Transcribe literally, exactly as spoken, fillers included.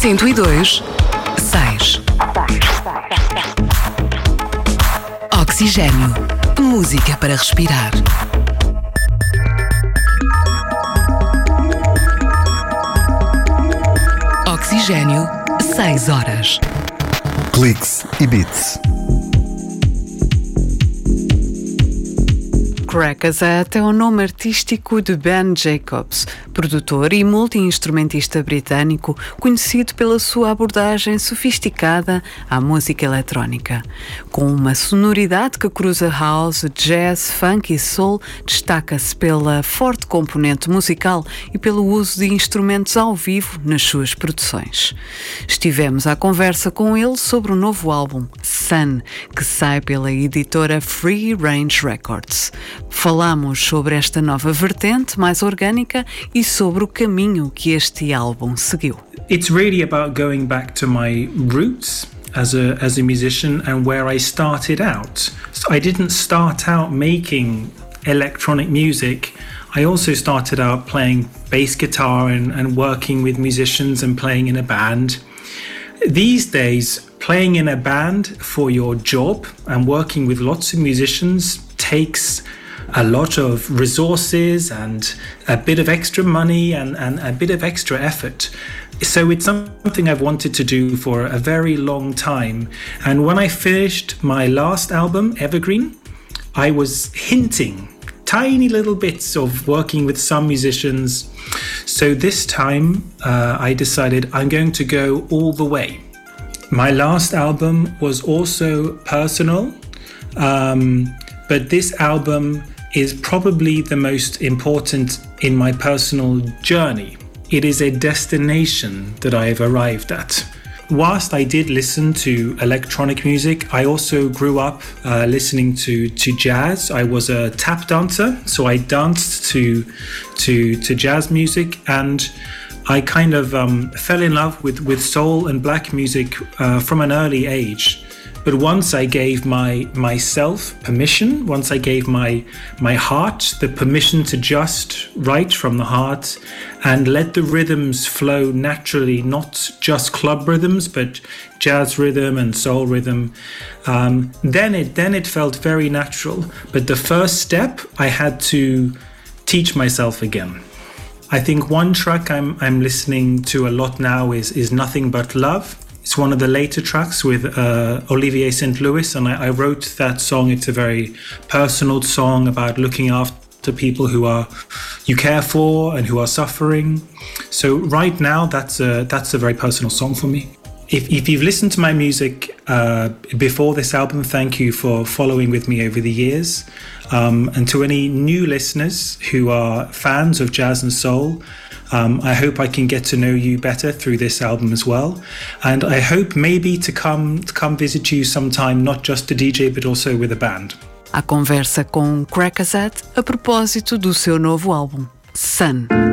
cento e dois, seis. Oxigênio. Música para respirar. Oxigênio, seis horas. Cliques e beats. Crackazat é o nome artístico de Ben Jacobs, produtor e multi-instrumentista britânico conhecido pela sua abordagem sofisticada à música eletrónica. Com uma sonoridade que cruza house, jazz, funk e soul, destaca-se pela forte componente musical e pelo uso de instrumentos ao vivo nas suas produções. Estivemos à conversa com ele sobre o novo álbum, Sun, que sai pela editora Free Range Records. Falamos sobre esta nova vertente mais orgânica e sobre o caminho que este álbum seguiu. It's really about going back to my roots as a as a musician and where I started out. So I didn't start out making electronic music. I also started out playing bass guitar and, and working with musicians and playing in a band. These days, playing in a band for your job and working with lots of musicians takes a lot of resources and a bit of extra money and, and a bit of extra effort. So it's something I've wanted to do for a very long time. And when I finished my last album, Evergreen, I was hinting tiny little bits of working with some musicians. So this time uh, I decided I'm going to go all the way. My last album was also personal, um, but this album is probably the most important in my personal journey. It is a destination that I have arrived at. Whilst I did listen to electronic music, I also grew up uh, listening to, to jazz. I was a tap dancer, so I danced to to to jazz music, and I kind of um, fell in love with, with soul and black music uh, from an early age. But once I gave my myself permission, once I gave my my heart the permission to just write from the heart and let the rhythms flow naturally, not just club rhythms, but jazz rhythm and soul rhythm, um, then it then it felt very natural. But the first step, I had to teach myself again. I think one track I'm I'm listening to a lot now is is Nothing But Love. It's one of the later tracks with uh, Olivier Saint Louis, and I, I wrote that song. It's a very personal song about looking after people who are you care for and who are suffering. So right now, that's a that's a very personal song for me. If, if you've listened to my music uh, before this album, thank you for following with me over the years. Um, and to any new listeners who are fans of jazz and soul, um, I hope I can get to know you better through this album as well. And I hope maybe to come to come visit you sometime, not just a D J, but also with a band. A conversa com Crackazat a propósito do seu novo álbum, Sun.